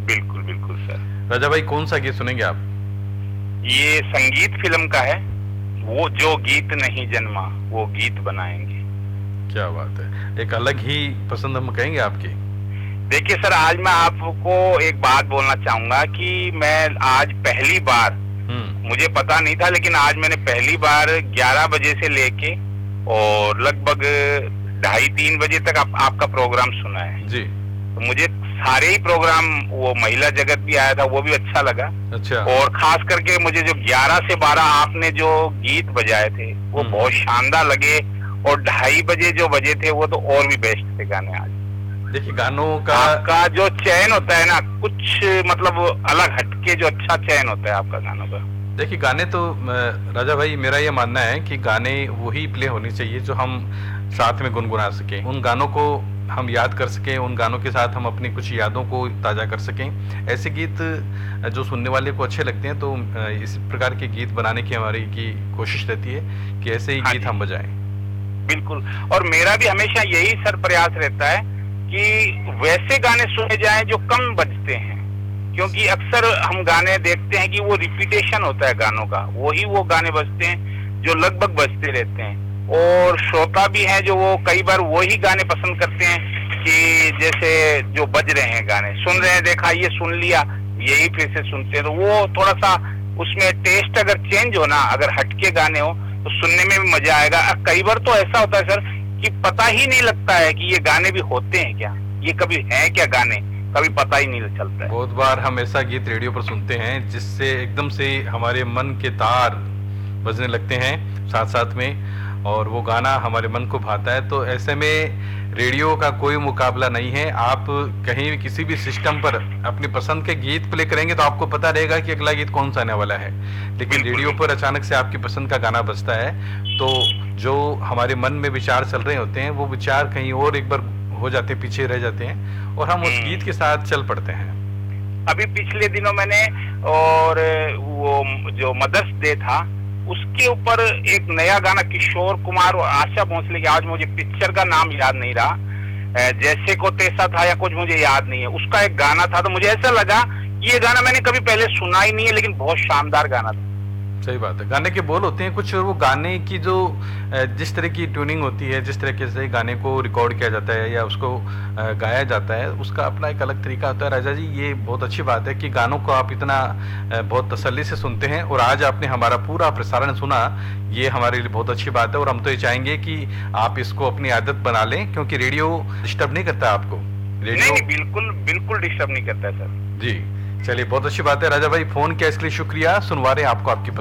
बिल्कुल बिल्कुल सर। राजा भाई कौन सा गीत सुनेंगे आप? ये संगीत फिल्म का है, वो जो गीत नहीं जन्मा वो गीत बनाएंगे। क्या बात है, एक अलग ही पसंद हम कहेंगे आपकी। देखिए सर, आज मैं आपको एक बात बोलना चाहूंगा कि मैं आज पहली बार, मुझे पता नहीं था लेकिन आज मैंने पहली बार 11 बजे से लेके और लगभग 2:30-3 बजे तक आपका प्रोग्राम सुना है जी। तो मुझे सारे ही प्रोग्राम, वो महिला जगत भी आया था वो भी अच्छा लगा। अच्छा। और खास करके मुझे जो 11 से 12 आपने जो गीत बजाए थे वो बहुत शानदार लगे, और 2:30 बजे जो बजे थे वो तो और भी बेस्ट थे गाने। आज देखिए गानों का आपका जो चयन होता है ना, कुछ मतलब अलग हटके जो अच्छा चयन होता है आपका गानों का। देखिए गाने तो राजा भाई मेरा ये मानना है कि गाने वही प्ले होने चाहिए जो हम साथ में गुनगुना सकें, उन गानों को हम याद कर सकें, उन गानों के साथ हम अपनी कुछ यादों को ताज़ा कर सकें। ऐसे गीत जो सुनने वाले को अच्छे लगते हैं, तो इस प्रकार के गीत बनाने की हमारी की कोशिश रहती है कि ऐसे ही गीत हम बजाएं। बिल्कुल, और मेरा भी हमेशा यही सर प्रयास रहता है कि वैसे गाने सुने जाएं जो कम बजते हैं, क्योंकि अक्सर हम गाने देखते हैं कि वो रिपीटेशन होता है गानों का, वही वो गाने बजते हैं जो लगभग बजते रहते हैं। और श्रोता भी हैं जो वो कई बार वही गाने पसंद करते हैं कि जैसे जो बज रहे हैं गाने, सुन रहे हैं, देखा ये सुन लिया, यही फिर से सुनते हैं, तो वो थोड़ा सा उसमें टेस्ट अगर चेंज हो ना, अगर हटके गाने हो तो सुनने में भी मजा आएगा। कई बार तो ऐसा होता है सर कि पता ही नहीं लगता है कि ये गाने भी होते हैं क्या, ये कभी हैं क्या गाने, कभी पता ही नहीं चलता है। बहुत बार हम ऐसा गीत रेडियो पर सुनते हैं जिससे एकदम से हमारे मन के तार बजने लगते हैं साथ साथ में, और वो गाना हमारे मन को भाता है। तो ऐसे में रेडियो का कोई मुकाबला नहीं है। आप कहीं भी किसी भी सिस्टम पर अपनी पसंद के गीत प्ले करेंगे तो आपको पता रहेगा कि अगला गीत कौन सा आने वाला है, लेकिन रेडियो पर अचानक से आपकी पसंद का गाना बजता है तो जो हमारे मन में विचार चल रहे होते हैं वो विचार कहीं और एक बार हो जाते हैं, पीछे रह जाते हैं, और हम उस गीत के साथ चल पड़ते हैं। अभी पिछले दिनों मैंने, और वो जो मदर्स डे था उसके ऊपर एक नया गाना किशोर कुमार और आशा भोसले की, आज मुझे पिक्चर का नाम याद नहीं रहा, जैसे को तैसा था या कुछ मुझे याद नहीं है, उसका एक गाना था, तो मुझे ऐसा लगा कि ये गाना मैंने कभी पहले सुना ही नहीं है, लेकिन बहुत शानदार गाना था। सही बात है, गाने के बोल होते हैं कुछ, और वो गाने की जो जिस तरह की ट्यूनिंग होती है, जिस तरीके से गाने को रिकॉर्ड किया जाता है या उसको गाया जाता है, उसका अपना एक अलग तरीका होता है। राजा जी ये बहुत अच्छी बात है कि गानों को आप इतना बहुत तसल्ली से सुनते हैं, और आज आपने हमारा पूरा प्रसारण सुना, ये हमारे लिए बहुत अच्छी बात है। और हम तो ये चाहेंगे कि आप इसको अपनी आदत बना लें, क्योंकि रेडियो डिस्टर्ब नहीं करता आपको। रेडियो नहीं, बिल्कुल बिल्कुल डिस्टर्ब नहीं करता है सर। जी चलिए, बहुत अच्छी बात है राजा भाई, फोन किया इसके लिए शुक्रिया। सुनवा रहे हैं आपको आपकी